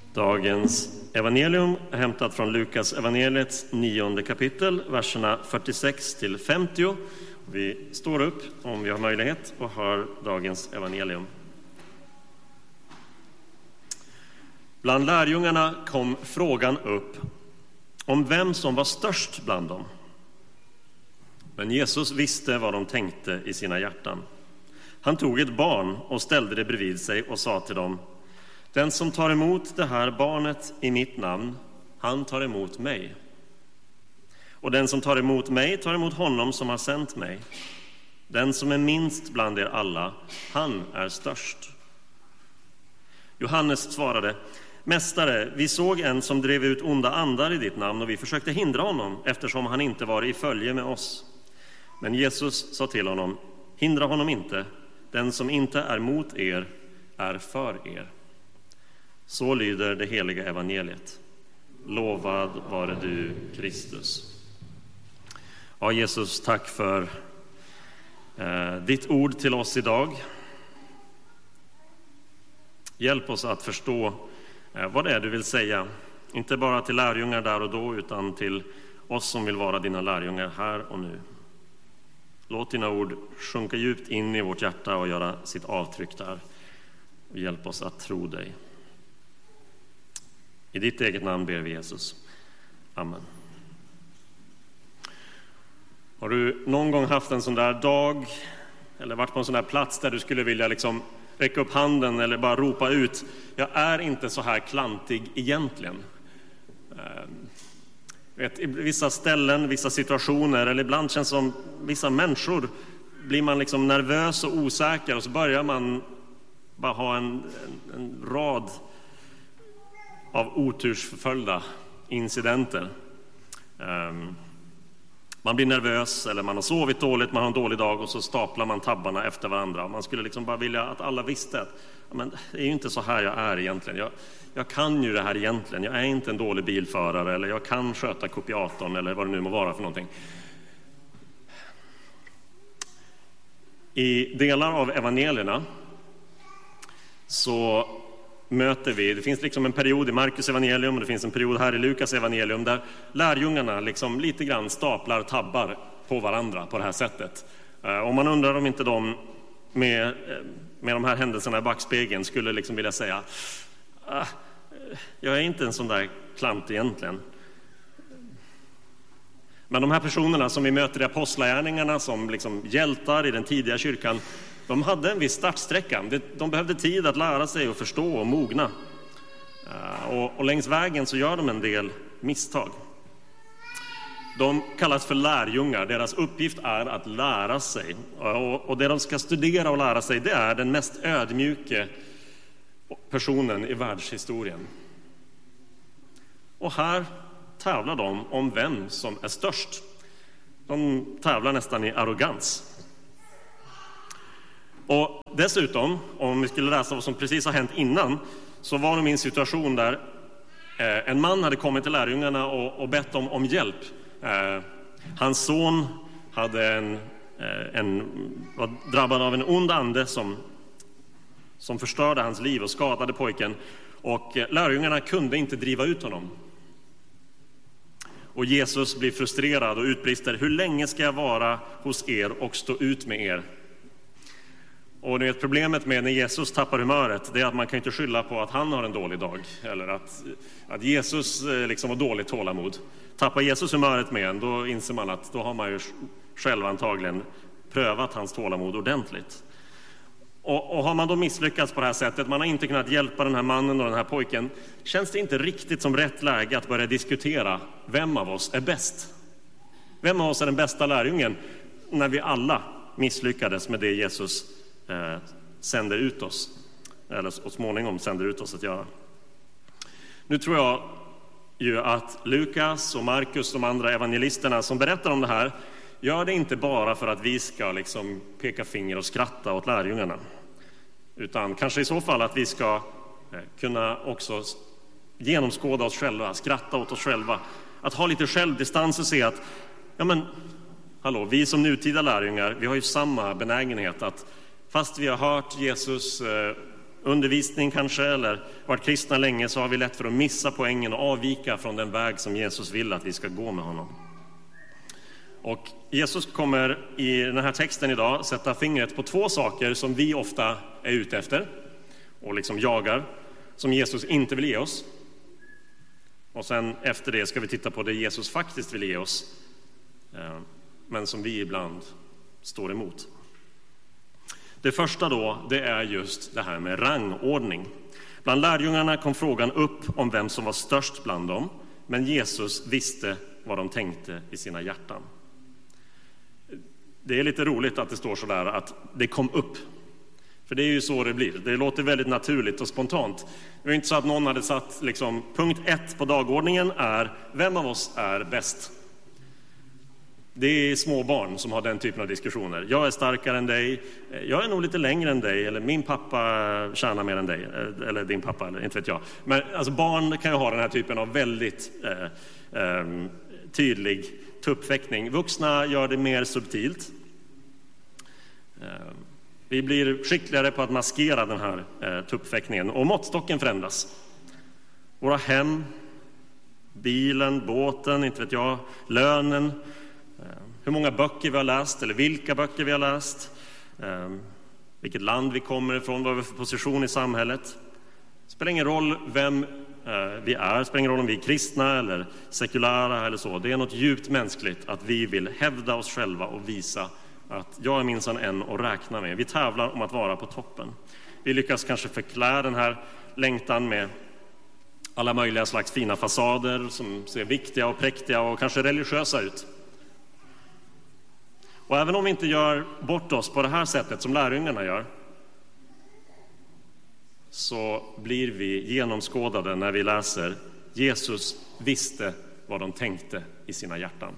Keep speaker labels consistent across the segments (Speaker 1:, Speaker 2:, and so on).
Speaker 1: Dagens evangelium är hämtat från Lukas evangeliets 9:e kapitel, verserna 46 till 50. Vi står upp om vi har möjlighet och hör dagens evangelium. Bland lärjungarna kom frågan upp om vem som var störst bland dem. Men Jesus visste vad de tänkte i sina hjärtan. Han tog ett barn och ställde det bredvid sig och sa till dem: Den som tar emot det här barnet i mitt namn, han tar emot mig. Och den som tar emot mig tar emot honom som har sänt mig. Den som är minst bland er alla, han är störst. Johannes svarade: Mästare, vi såg en som drev ut onda andar i ditt namn och vi försökte hindra honom eftersom han inte var i följe med oss. Men Jesus sa till honom: Hindra honom inte. Den som inte är mot er är för er. Så lyder det heliga evangeliet. Lovad vare du, Kristus. Ja, Jesus, tack för ditt ord till oss idag. Hjälp oss att förstå vad det är du vill säga. Inte bara till lärjungar där och då, utan till oss som vill vara dina lärjungar här och nu. Låt dina ord sjunka djupt in i vårt hjärta och göra sitt avtryck där. Och hjälp oss att tro dig. I ditt eget namn ber vi, Jesus. Amen. Har du någon gång haft en sån där dag eller varit på en sån där plats där du skulle vilja räcka upp handen eller bara ropa ut: Jag är inte så här klantig egentligen. I vissa ställen, vissa situationer, eller ibland känns det som vissa människor, blir man nervös och osäker och så börjar man bara ha en rad av otursförföljda incidenter. Man blir nervös eller man har sovit dåligt, man har en dålig dag och så staplar man tabbarna efter varandra. Man skulle bara vilja att alla visste att men, det är ju inte så här jag är egentligen. Jag kan ju det här egentligen. Jag är inte en dålig bilförare eller jag kan sköta kopiatorn eller vad det nu må vara för någonting. I delar av evangelierna så möter vi, det finns en period i Markus evangelium och det finns en period här i Lukas evangelium där lärjungarna lite grann staplar tabbar på varandra på det här sättet. Och man undrar om inte de med de här händelserna i backspegeln skulle vilja säga: jag är inte en sån där klant egentligen. Men de här personerna som vi möter i apostlagärningarna som hjältar i den tidiga kyrkan, de hade en viss startsträcka. De behövde tid att lära sig och förstå och mogna. Och längs vägen så gör de en del misstag. De kallas för lärjungar. Deras uppgift är att lära sig. Och det de ska studera och lära sig, det är den mest ödmjuke personen i världshistorien. Och här tävlar de om vem som är störst. De tävlar nästan i arrogans. Och dessutom, om vi skulle läsa vad som precis har hänt innan, så var de i en situation där en man hade kommit till lärjungarna och bett dem om hjälp. Hans son hade var drabbad av en ond ande som förstörde hans liv och skadade pojken. Och lärjungarna kunde inte driva ut honom. Och Jesus blir frustrerad och utbrister: Hur länge ska jag vara hos er och stå ut med er? Och problemet med när Jesus tappar humöret, det är att man kan inte skylla på att han har en dålig dag eller att Jesus har dåligt tålamod. Tappar Jesus humöret med en, då inser man att då har man ju själv antagligen prövat hans tålamod ordentligt. Och har man då misslyckats på det här sättet, man har inte kunnat hjälpa den här mannen och den här pojken, känns det inte riktigt som rätt läge att börja diskutera vem av oss är bäst. Vem av oss är den bästa lärjungen när vi alla misslyckades med det Jesus sänder ut oss, eller så småningom sänder ut oss att göra. Nu tror jag ju att Lukas och Markus, de andra evangelisterna som berättar om det här, gör det inte bara för att vi ska peka finger och skratta åt lärjungarna, utan kanske i så fall att vi ska kunna också genomskåda oss själva, skratta åt oss själva, att ha lite självdistans och se att vi som nutida lärjungar, vi har ju samma benägenhet att fast vi har hört Jesus undervisning kanske, eller varit kristna länge, så har vi lätt för att missa poängen och avvika från den väg som Jesus vill att vi ska gå med honom. Och Jesus kommer i den här texten idag sätta fingret på två saker som vi ofta är ute efter och liksom jagar, som Jesus inte vill ge oss. Och sen efter det ska vi titta på det Jesus faktiskt vill ge oss, men som vi ibland står emot. Det första då, det är just det här med rangordning. Bland lärjungarna kom frågan upp om vem som var störst bland dem, men Jesus visste vad de tänkte i sina hjärtan. Det är lite roligt att det står så där att det kom upp. För det är ju så det blir. Det låter väldigt naturligt och spontant. Det är inte så att någon hade satt liksom, punkt 1 på dagordningen är vem av oss är bäst. Det är små barn som har den typen av diskussioner. Jag är starkare än dig, jag är nog lite längre än dig, eller min pappa tjänar mer än dig, eller din pappa, eller inte vet jag. Men alltså, barn kan ju ha den här typen av väldigt tydlig tuppfäktning. Vuxna gör det mer subtilt. Vi blir skickligare på att maskera den här tuppfäktningen, och måttstocken förändras. Våra hem, bilen, båten, inte vet jag, lönen, hur många böcker vi har läst eller vilka böcker vi har läst, vilket land vi kommer ifrån, vad vi har för position i samhället. Det spelar ingen roll vem vi är, det spelar ingen roll om vi är kristna eller sekulära eller så. Det är något djupt mänskligt att vi vill hävda oss själva och visa att jag är minsann en att räkna med. Vi tävlar om att vara på toppen. Vi lyckas kanske förklä den här längtan med alla möjliga slags fina fasader som ser viktiga och präktiga och kanske religiösa ut. Och även om vi inte gör bort oss på det här sättet som lärjungarna gör, så blir vi genomskådade när vi läser Jesus visste vad de tänkte i sina hjärtan.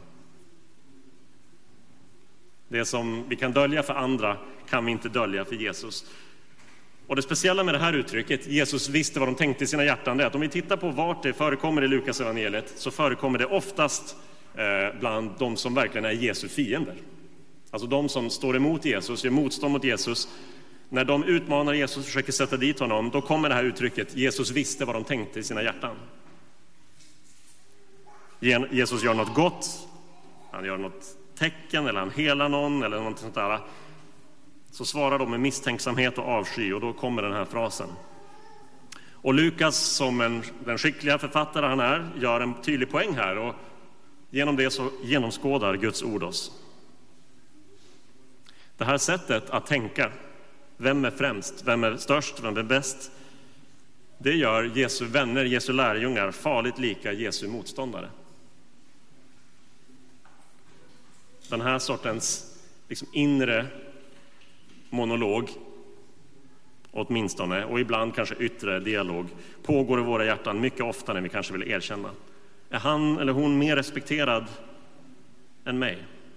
Speaker 1: Det som vi kan dölja för andra kan vi inte dölja för Jesus. Och det speciella med det här uttrycket, Jesus visste vad de tänkte i sina hjärtan, det är att om vi tittar på vart det förekommer i Lukas evangeliet, så förekommer det oftast bland de som verkligen är Jesu fiender. Alltså de som står emot Jesus, gör motstånd mot Jesus. När de utmanar Jesus och försöker sätta dit honom, då kommer det här uttrycket, Jesus visste vad de tänkte i sina hjärtan. Jesus gör något gott, han gör något tecken eller han helar någon eller något sånt där. Så svarar de med misstänksamhet och avsky, och då kommer den här frasen. Och Lukas, som den skickliga författare han är, gör en tydlig poäng här, och genom det så genomskådar Guds ord oss. Det här sättet att tänka, vem är främst, vem är störst, vem är bäst, det gör Jesu vänner, Jesu lärjungar farligt lika Jesu motståndare. Den här sortens liksom inre monolog, åtminstone, och ibland kanske yttre dialog, pågår i våra hjärtan mycket ofta när vi kanske vill erkänna. Är han eller hon mer respekterad än mig?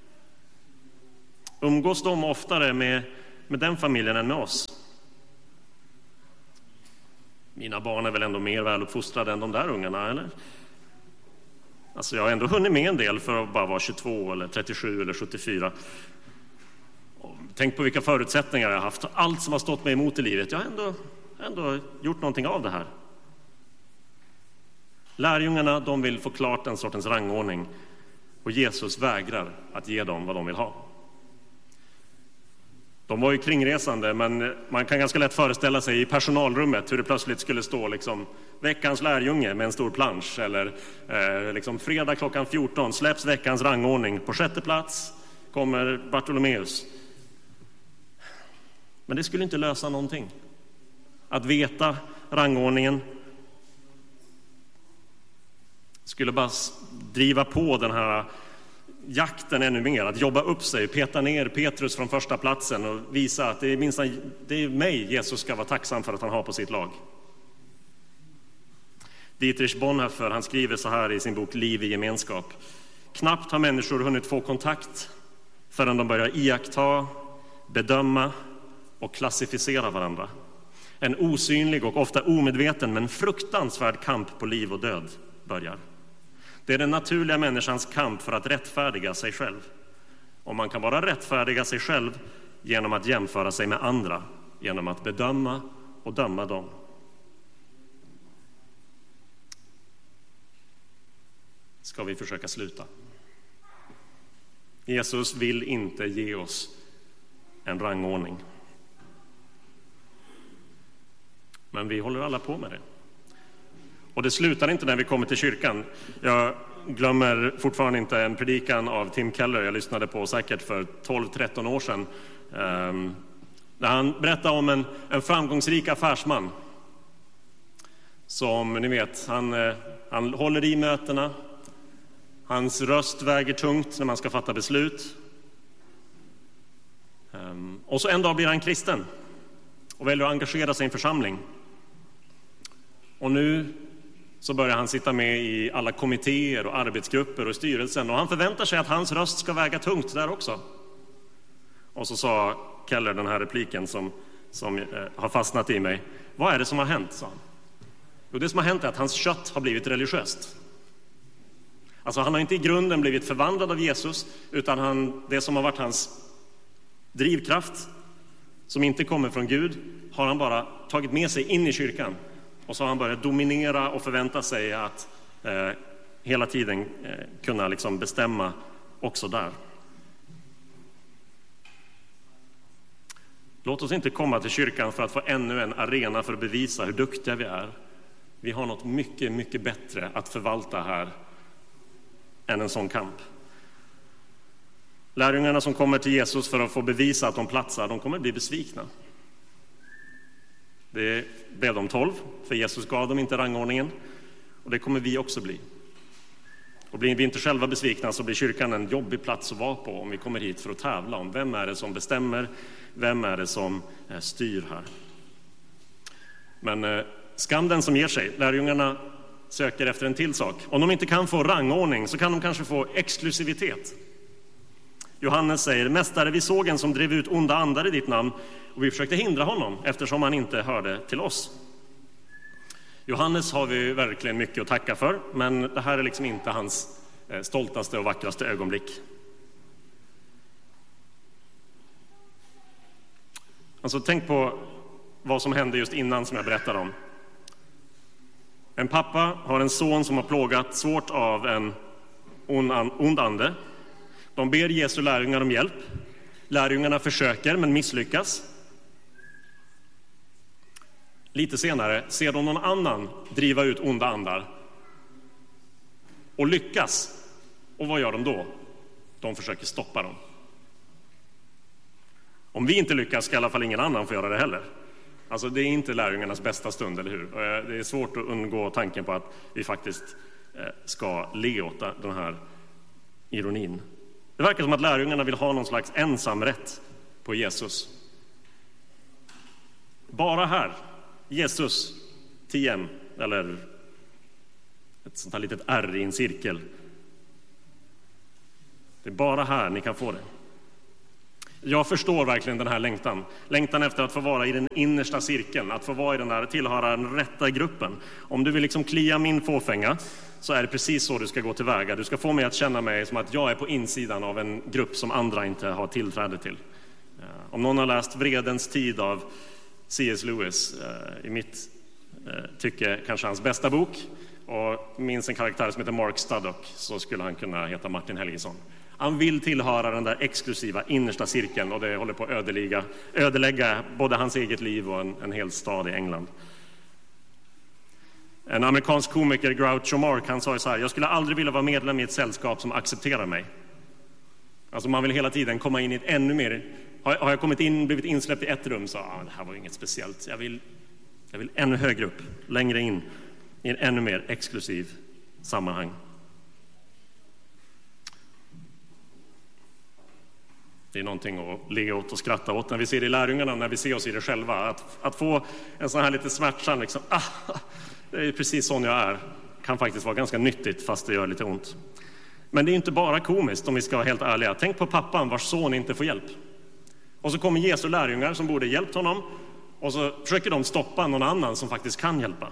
Speaker 1: Umgås de oftare med den familjen än med oss? Mina barn är väl ändå mer väluppfostrade än de där ungarna, eller? Alltså jag har ändå hunnit med en del för att bara vara 22 eller 37 eller 74. Tänk på vilka förutsättningar jag har haft. Allt som har stått mig emot i livet. Jag har ändå gjort någonting av det här. Lärjungarna, de vill få klart en sortens rangordning. Och Jesus vägrar att ge dem vad de vill ha. De var ju kringresande, men man kan ganska lätt föreställa sig i personalrummet hur det plötsligt skulle stå liksom veckans lärjunge med en stor plansch, eller liksom fredag klockan 14 släpps veckans rangordning. På 6:e plats kommer Bartolomeus. Men det skulle inte lösa någonting. Att veta rangordningen skulle bara driva på den här jakten ännu mer, att jobba upp sig, peta ner Petrus från första platsen och visa att det är mig Jesus ska vara tacksam för att han har på sitt lag. Dietrich Bonhoeffer, han skriver så här i sin bok Liv i gemenskap. Knappt har människor hunnit få kontakt förrän de börjar iaktta, bedöma och klassificera varandra. En osynlig och ofta omedveten men fruktansvärd kamp på liv och död börjar. Det är den naturliga människans kamp för att rättfärdiga sig själv. Och man kan bara rättfärdiga sig själv genom att jämföra sig med andra, genom att bedöma och döma dem. Ska vi försöka sluta? Jesus vill inte ge oss en rangordning. Men vi håller alla på med det. Och det slutar inte när vi kommer till kyrkan. Jag glömmer fortfarande inte en predikan av Tim Keller jag lyssnade på säkert för 12-13 år sedan. Där han berättade om en framgångsrik affärsman. Som ni vet, han håller i mötena. Hans röst väger tungt när man ska fatta beslut. Och så en dag blir han kristen och väljer att engagera sig i en församling. Och nu så börjar han sitta med i alla kommittéer och arbetsgrupper och styrelsen. Och han förväntar sig att hans röst ska väga tungt där också. Och så sa Keller den här repliken som har fastnat i mig. Vad är det som har hänt, sa han. Jo, det som har hänt är att hans kött har blivit religiöst. Alltså han har inte i grunden blivit förvandlad av Jesus, utan det som har varit hans drivkraft, som inte kommer från Gud, har han bara tagit med sig in i kyrkan. Och så har han börjat dominera och förvänta sig att hela tiden kunna liksom bestämma också där. Låt oss inte komma till kyrkan för att få ännu en arena för att bevisa hur duktiga vi är. Vi har något mycket, mycket bättre att förvalta här än en sån kamp. Lärjungarna som kommer till Jesus för att få bevisa att de platsar, de kommer bli besvikna. Det blev de 12, för Jesus gav dem inte rangordningen. Och det kommer vi också bli. Och blir vi inte själva besvikna så blir kyrkan en jobbig plats att vara på om vi kommer hit för att tävla om vem är det som bestämmer, vem är det som styr här. Men skam den som ger sig. Lärjungarna söker efter en till sak. Om de inte kan få rangordning så kan de kanske få exklusivitet. Johannes säger, mästare, vi såg en som drev ut onda andar i ditt namn och vi försökte hindra honom eftersom han inte hörde till oss. Johannes har vi verkligen mycket att tacka för, men det här är liksom inte hans stoltaste och vackraste ögonblick. Alltså tänk på vad som hände just innan som jag berättade om. En pappa har en son som har plågat svårt av en ond ande. De ber Jesu lärjungar om hjälp. Lärjungarna försöker men misslyckas. Lite senare ser de någon annan driva ut onda andar och lyckas. Och vad gör de då? De försöker stoppa dem. Om vi inte lyckas ska i alla fall ingen annan få göra det heller. Alltså det är inte lärjungarnas bästa stund, eller hur? Det är svårt att undgå tanken på att vi faktiskt ska le åt den här ironin. Det verkar som att lärjungarna vill ha någon slags ensamrätt på Jesus. Bara här, Jesus, TM, eller ett sånt här litet R i en cirkel. Det är bara här ni kan få det. Jag förstår verkligen den här längtan. Längtan efter att få vara i den innersta cirkeln. Att få vara i den där, tillhöra den rätta gruppen. Om du vill liksom klia min fåfänga så är det precis så du ska gå tillväga. Du ska få mig att känna mig som att jag är på insidan av en grupp som andra inte har tillträde till. Om någon har läst Vredens tid av C.S. Lewis, i mitt tycke kanske hans bästa bok, och minns en karaktär som heter Mark Studdock, så skulle han kunna heta Martin Helgesson. Han vill tillhöra den där exklusiva innersta cirkeln, och det håller på att ödelägga både hans eget liv och en hel stad i England. En amerikansk komiker, Groucho Marx, han sa så här: jag skulle aldrig vilja vara medlem i ett sällskap som accepterar mig. Alltså man vill hela tiden komma in i ett ännu mer. Har jag kommit in, blivit insläppt i ett rum, så det här var inget speciellt. Jag vill ännu högre upp, längre in i en ännu mer exklusiv sammanhang. Det är någonting att le åt och skratta åt när vi ser det i lärjungarna, när vi ser oss i det själva. Att få en sån här lite smärtsam, liksom, det är precis sån jag är, kan faktiskt vara ganska nyttigt fast det gör lite ont. Men det är inte bara komiskt om vi ska vara helt ärliga. Tänk på pappan vars son inte får hjälp. Och så kommer Jesu lärjungar som borde hjälpt honom, och så försöker de stoppa någon annan som faktiskt kan hjälpa.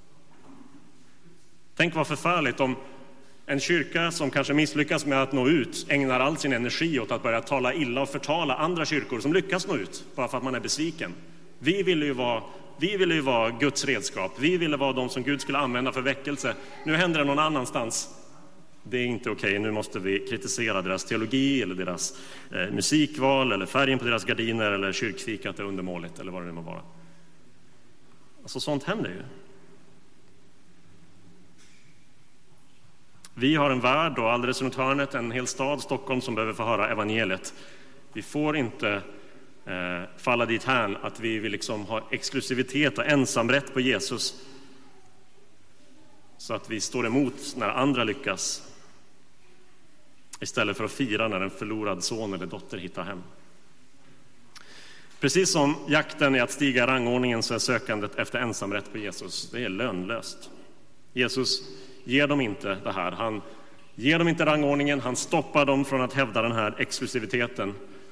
Speaker 1: Tänk vad förfärligt om en kyrka som kanske misslyckas med att nå ut ägnar all sin energi åt att börja tala illa och förtala andra kyrkor som lyckas nå ut, bara för att man är besviken. Vi vill ju vara Vi ville ju vara Guds redskap. Vi ville vara de som Gud skulle använda för väckelse. Nu händer det någon annanstans. Det är inte okej. Nu måste vi kritisera deras teologi eller deras musikval eller färgen på deras gardiner eller kyrkfikat är undermåligt eller vad det nu må vara. Alltså sånt händer ju. Vi har en värld och alldeles runt hörnet en hel stad, Stockholm, som behöver få höra evangeliet. Vi får inte falla dit här att vi vill liksom ha exklusivitet och ensamrätt på Jesus så att vi står emot när andra lyckas istället för att fira när en förlorad son eller dotter hittar hem. Precis som jakten är att stiga i rangordningen så är sökandet efter ensamrätt på Jesus, det är lönlöst. Jesus ger dem inte det här. Han ger dem inte rangordningen, han stoppar dem från att hävda den här exklusiviteten.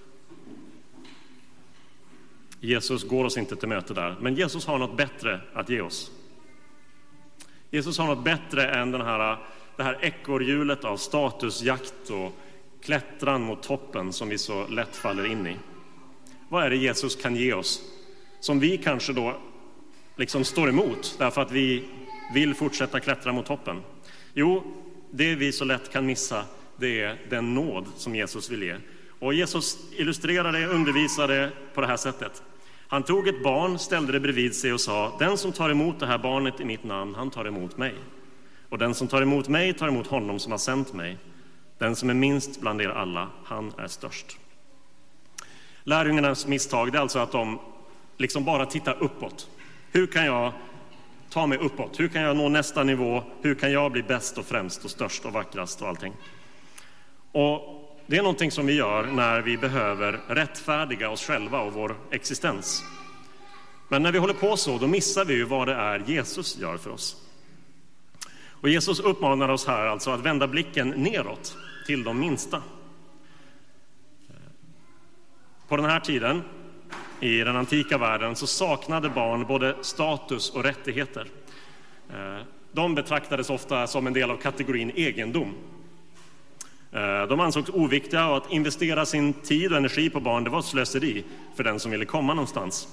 Speaker 1: Jesus går oss inte till möte där, men Jesus har något bättre att ge oss. Jesus har något bättre än det här ekorrhjulet av statusjakt och klättran mot toppen som vi så lätt faller in i. Vad är det Jesus kan ge oss som vi kanske då liksom står emot därför att vi vill fortsätta klättra mot toppen? Jo, det vi så lätt kan missa, det är den nåd som Jesus vill ge. Och Jesus illustrerade, undervisade på det här sättet. Han tog ett barn, ställde det bredvid sig och sa: den som tar emot det här barnet i mitt namn, han tar emot mig. Och den som tar emot mig tar emot honom som har sänt mig. Den som är minst bland er alla, han är störst. Lärjungarnas misstag, det är alltså att de liksom bara tittar uppåt. Hur kan jag ta mig uppåt? Hur kan jag nå nästa nivå? Hur kan jag bli bäst och främst och störst och vackrast och allting? Och det är någonting som vi gör när vi behöver rättfärdiga oss själva och vår existens. Men när vi håller på så, då missar vi ju vad det är Jesus gör för oss. Och Jesus uppmanar oss här alltså att vända blicken neråt till de minsta. På den här tiden, i den antika världen, så saknade barn både status och rättigheter. De betraktades ofta som en del av kategorin egendom. De ansågs oviktiga och att investera sin tid och energi på barn, det var slöseri för den som ville komma någonstans.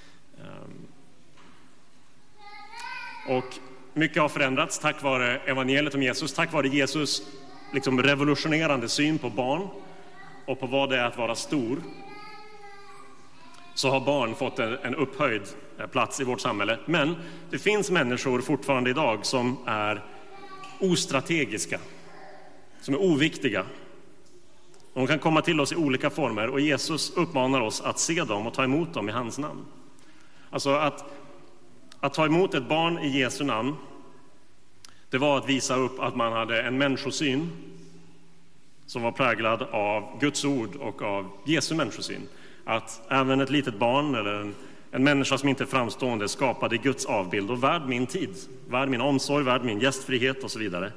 Speaker 1: Och mycket har förändrats tack vare evangeliet om Jesus, tack vare Jesus liksom revolutionerande syn på barn och på vad det är att vara stor. Så har barn fått en upphöjd plats i vårt samhälle. Men det finns människor fortfarande idag som är ostrategiska, som är oviktiga. De kan komma till oss i olika former och Jesus uppmanar oss att se dem och ta emot dem i hans namn. Alltså att ta emot ett barn i Jesu namn, det var att visa upp att man hade en människosyn som var präglad av Guds ord och av Jesu människosyn. Att även ett litet barn eller en människa som inte är framstående skapade Guds avbild och värd min tid, värd min omsorg, värd min gästfrihet och så vidare.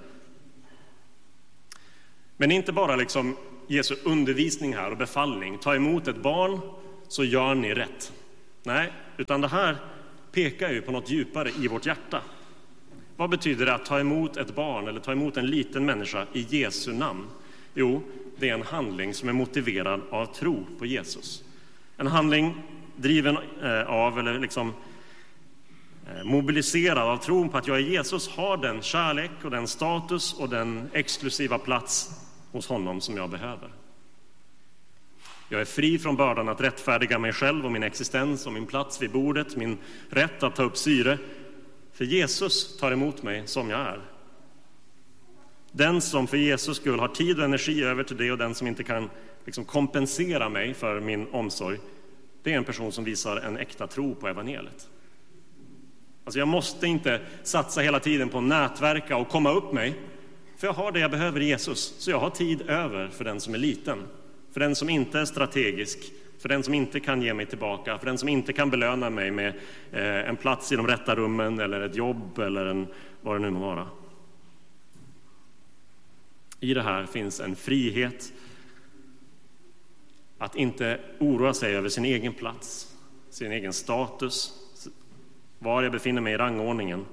Speaker 1: Men inte bara liksom Jesu undervisning här och befallning. Ta emot ett barn så gör ni rätt. Nej, utan det här pekar ju på något djupare i vårt hjärta. Vad betyder det att ta emot ett barn eller ta emot en liten människa i Jesu namn? Jo, det är en handling som är motiverad av tro på Jesus. En handling driven av eller liksom mobiliserad av tron på att jag i Jesus har den kärlek och den status och den exklusiva plats hos honom som jag behöver. Jag är fri från bördan att rättfärdiga mig själv och min existens och min plats vid bordet, min rätt att ta upp syre. För Jesus tar emot mig som jag är. Den som för Jesus skull har tid och energi över till det och den som inte kan liksom kompensera mig för min omsorg, det är en person som visar en äkta tro på evangeliet. Alltså jag måste inte satsa hela tiden på att nätverka och komma upp mig, för jag har det jag behöver i Jesus. Så jag har tid över för den som är liten, för den som inte är strategisk, för den som inte kan ge mig tillbaka, för den som inte kan belöna mig med en plats i de rätta rummen eller ett jobb eller vad det nu må vara. I det här finns en frihet att inte oroa sig över sin egen plats, sin egen status, var jag befinner mig i rangordningen.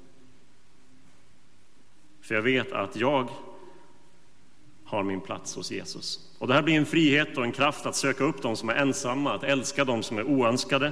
Speaker 1: För jag vet att jag har min plats hos Jesus. Och det här blir en frihet och en kraft att söka upp de som är ensamma, att älska de som är oönskade,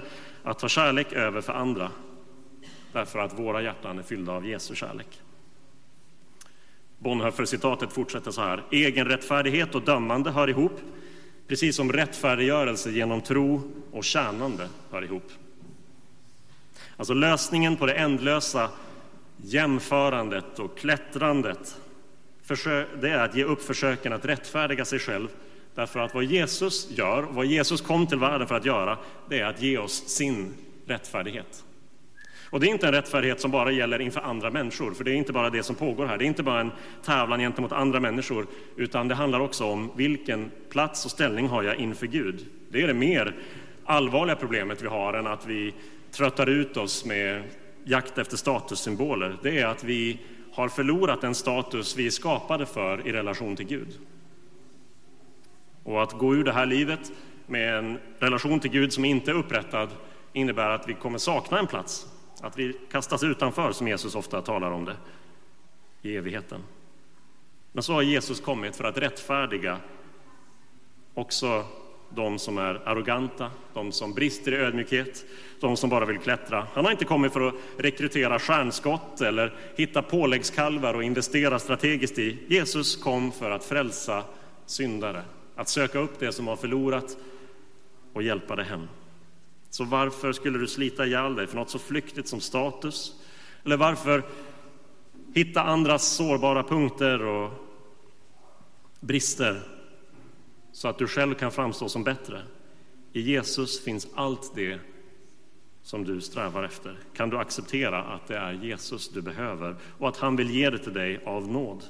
Speaker 1: att ta kärlek över för andra, därför att våra hjärtan är fyllda av Jesu kärlek. Bonhoeffer-citatet fortsätter så här: egenrättfärdighet och dömande hör ihop, precis som rättfärdiggörelse genom tro och tjänande hör ihop. Alltså lösningen på det ändlösa jämförandet och klättrandet, det är att ge upp försöken att rättfärdiga sig själv, därför att vad Jesus gör, vad Jesus kom till världen för att göra, det är att ge oss sin rättfärdighet. Och det är inte en rättfärdighet som bara gäller inför andra människor, för det är inte bara det som pågår här. Det är inte bara en tävlan gentemot andra människor, utan det handlar också om vilken plats och ställning har jag inför Gud. Det är det mer allvarliga problemet vi har än att vi tröttar ut oss med jakt efter statussymboler. Det är att vi har förlorat den status vi är skapade för i relation till Gud. Och att gå ur det här livet med en relation till Gud som inte är upprättad innebär att vi kommer sakna en plats. Att vi kastas utanför, som Jesus ofta talar om det, i evigheten. Men så har Jesus kommit för att rättfärdiga också de som är arroganta, de som brister i ödmjukhet, de som bara vill klättra. Han har inte kommit för att rekrytera stjärnskott eller hitta påläggskalvar och investera strategiskt i. Jesus kom för att frälsa syndare, att söka upp det som har förlorat och hjälpa det hem. Så varför skulle du slita ihjäl dig för något så flyktigt som status? Eller varför hitta andras sårbara punkter och brister så att du själv kan framstå som bättre? I Jesus finns allt det som du strävar efter. Kan du acceptera att det är Jesus du behöver och att han vill ge det till dig av nåd?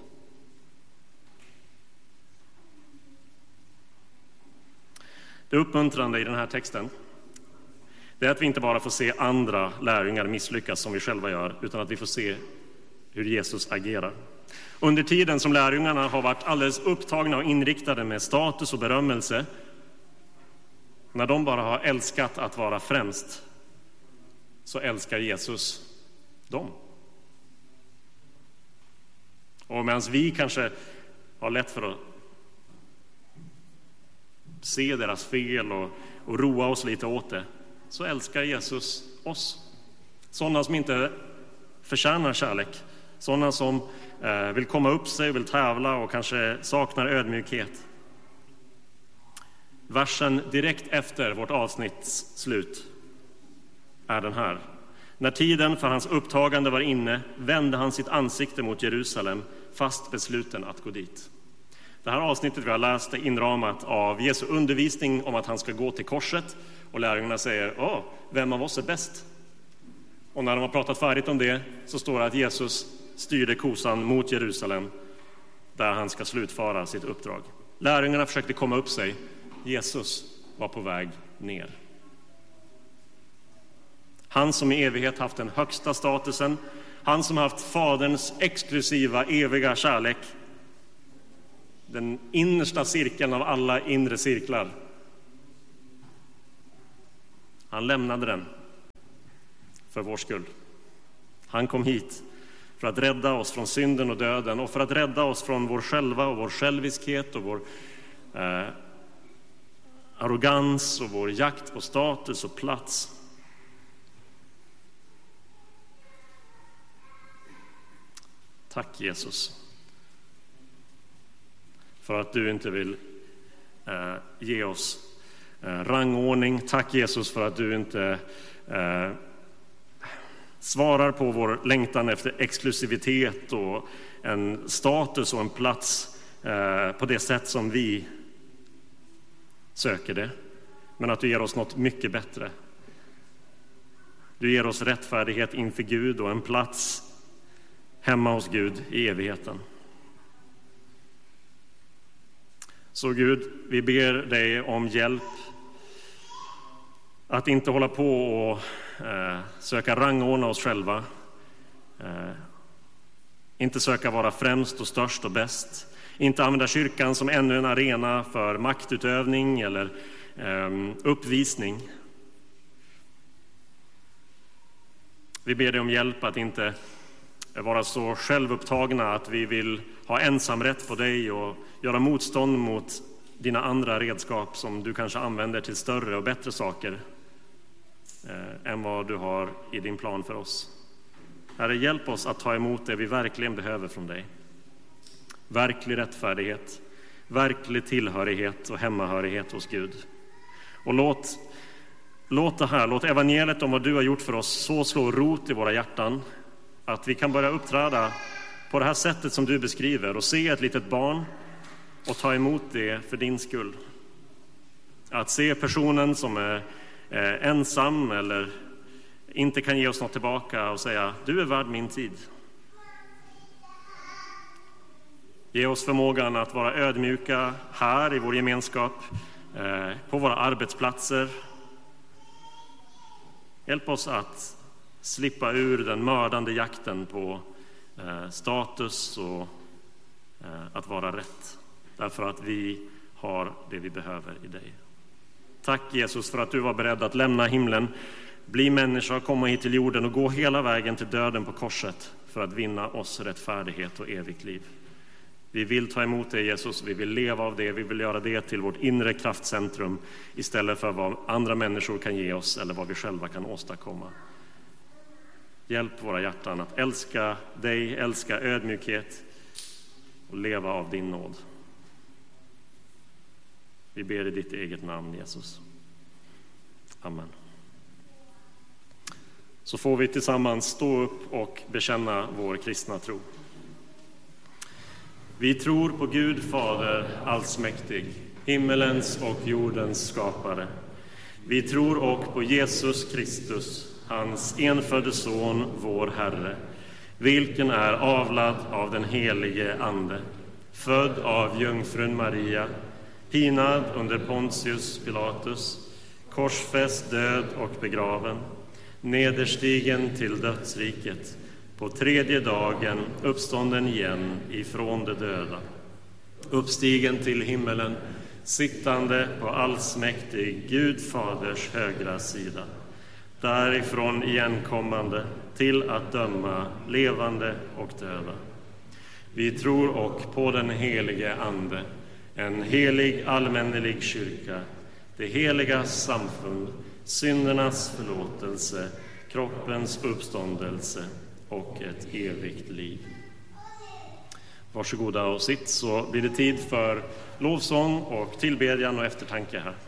Speaker 1: Det uppmuntrande i den här texten, det är att vi inte bara får se andra lärjungar misslyckas som vi själva gör, utan att vi får se hur Jesus agerar. Under tiden som lärjungarna har varit alldeles upptagna och inriktade med status och berömmelse, när de bara har älskat att vara främst, så älskar Jesus dem. Och medan vi kanske har lätt för att se deras fel och roa oss lite åt det, så älskar Jesus oss. Sådana som inte förtjänar kärlek. Sådana som vill komma upp sig, vill tävla och kanske saknar ödmjukhet. Versen direkt efter vårt avsnitts slut är den här: när tiden för hans upptagande var inne vände han sitt ansikte mot Jerusalem, fast besluten att gå dit. Det här avsnittet vi har läst är inramat av Jesu undervisning om att han ska gå till korset, och lärjungarna säger: vem av oss är bäst? Och när de har pratat färdigt om det så står det att Jesus styrde kosan mot Jerusalem, där han ska slutföra sitt uppdrag. Lärjungarna försökte komma upp sig. Jesus var på väg ner. Han som i evighet haft den högsta statusen, han som haft Faderns exklusiva eviga kärlek, den innersta cirkeln av alla inre cirklar. Han lämnade den för vår skull. Han kom hit för att rädda oss från synden och döden, och för att rädda oss från vår själva och vår själviskhet och vår arrogans och vår jakt på status och plats. Tack Jesus för att du inte vill ge oss rangordning. Tack Jesus för att du inte svarar på vår längtan efter exklusivitet och en status och en plats på det sätt som vi söker det, men att du ger oss något mycket bättre. Du ger oss rättfärdighet inför Gud och en plats hemma hos Gud i evigheten. Så Gud, vi ber dig om hjälp att inte hålla på och söka rangordna oss själva. Inte söka vara främst och störst och bäst. Inte använda kyrkan som ännu en arena för maktutövning eller uppvisning. Vi ber dig om hjälp att inte vara så självupptagna att vi vill ha ensamrätt på dig och göra motstånd mot dina andra redskap som du kanske använder till större och bättre saker. än vad du har i din plan för oss. Herre, hjälp oss att ta emot det vi verkligen behöver från dig. Verklig rättfärdighet, verklig tillhörighet och hemmahörighet hos Gud. Och låt evangeliet om vad du har gjort för oss så slå rot i våra hjärtan att vi kan börja uppträda på det här sättet som du beskriver och se ett litet barn och ta emot det för din skull. Att se personen som är ensam eller inte kan ge oss något tillbaka och säga, du är värd min tid. Ge oss förmågan att vara ödmjuka här i vår gemenskap, på våra arbetsplatser. Hjälp oss att slippa ur den mördande jakten på status och att vara rätt. Därför att vi har det vi behöver i dig. Tack Jesus för att du var beredd att lämna himlen, bli människa, komma hit till jorden och gå hela vägen till döden på korset för att vinna oss rättfärdighet och evigt liv. Vi vill ta emot det Jesus, vi vill leva av det, vi vill göra det till vårt inre kraftcentrum istället för vad andra människor kan ge oss eller vad vi själva kan åstadkomma. Hjälp våra hjärtan att älska dig, älska ödmjukhet och leva av din nåd. Vi ber i ditt eget namn, Jesus. Amen. Så får vi tillsammans stå upp och bekänna vår kristna tro. Vi tror på Gud Fader allsmäktig, himmelens och jordens skapare. Vi tror och på Jesus Kristus, hans enfödde son, vår Herre, vilken är avlad av den helige Ande, född av jungfrun Maria, pinad under Pontius Pilatus, korsfäst, död och begraven, nederstigen till dödsriket, på tredje dagen uppstånden igen ifrån de döda, uppstigen till himmelen, sittande på allsmäktig Gud Faders högra sida, därifrån igenkommande till att döma levande och döda. Vi tror och på den helige Ande, en helig allmännelig kyrka, det heliga samfund, syndernas förlåtelse, kroppens uppståndelse och ett evigt liv. Varsågoda och sitt, så blir det tid för lovsång och tillbedjan och eftertanke här.